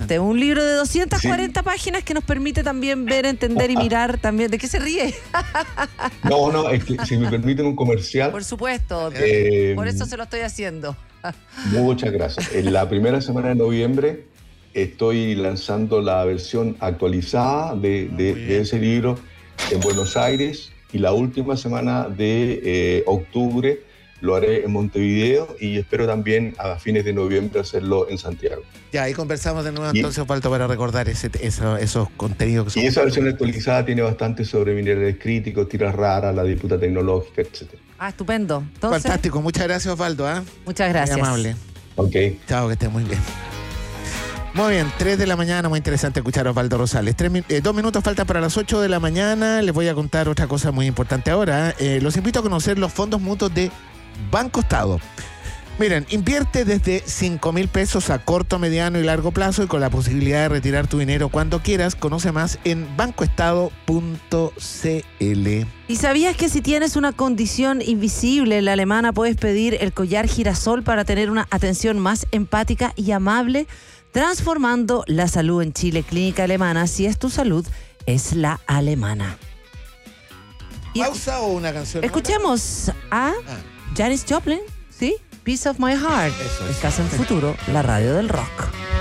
Exactamente, un libro de 240 páginas que nos permite también ver, entender y mirar también. ¿De qué se ríe? No, es que si me permiten un comercial. Por supuesto, por eso se lo estoy haciendo. Muchas gracias. En la primera semana de noviembre estoy lanzando la versión actualizada de ese libro en Buenos Aires, y la última semana de octubre lo haré en Montevideo, y espero también a fines de noviembre hacerlo en Santiago. Ya, ahí conversamos de nuevo entonces, Osvaldo, para recordar esos contenidos que son. Y esa versión actualizada tiene bastante sobre minerales críticos, tiras raras, la disputa tecnológica, etc. Estupendo. Entonces, fantástico, muchas gracias, Osvaldo. Muchas gracias. Muy amable. Ok. Chao, que estés muy bien. Muy bien, 3 de la mañana, muy interesante escuchar a Osvaldo Rosales. 2 minutos faltan para las 8 de la mañana. Les voy a contar otra cosa muy importante ahora. Los invito a conocer los fondos mutuos de Banco Estado. Miren, invierte desde 5.000 pesos a corto, mediano y largo plazo, y con la posibilidad de retirar tu dinero cuando quieras. Conoce más en bancoestado.cl. ¿Y sabías que si tienes una condición invisible en La Alemana puedes pedir el collar girasol para tener una atención más empática y amable? Transformando la salud en Chile. Clínica Alemana. Si es tu salud, es la alemana. ¿Pausa o una canción? Escuchemos a Janis Joplin, ¿sí? Piece of My Heart. Eso es. Estás en Futuro, la radio del rock.